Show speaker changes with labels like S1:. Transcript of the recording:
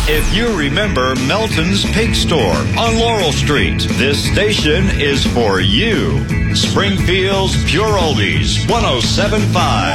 S1: If you remember Melton's Pig Store on Laurel Street, this station is for you. Springfield's Pure Oldies, 107.5.